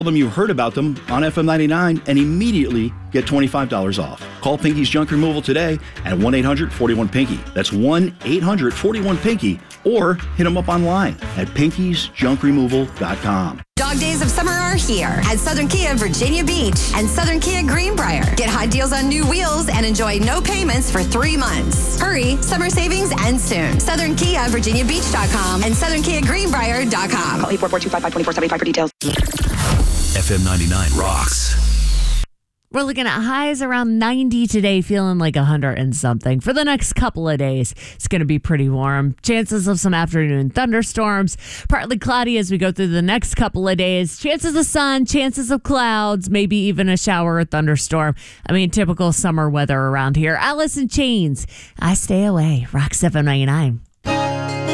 them you heard about them on FM 99 and immediately get $25 off. Call Pinky's Junk Removal today at 1-800-41-PINKY. That's 1-800-41-PINKY. Or hit them up online at pinkysjunkremoval.com. Dog days of summer are here at Southern Kia Virginia Beach and Southern Kia Greenbrier. Get hot deals on new wheels and enjoy no payments for 3 months. Hurry, summer savings end soon. Southern Kia VirginiaBeach.com and Southern Kia Greenbrier.com. Call 844-255-2475 for details. FM 99 rocks. We're looking at highs around 90 today, feeling like 100 and something. For the next couple of days, it's going to be pretty warm. Chances of some afternoon thunderstorms. Partly cloudy as we go through the next couple of days. Chances of sun, chances of clouds, maybe even a shower or thunderstorm. I mean, typical summer weather around here. Alice in Chains, I Stay Away. Rock 799.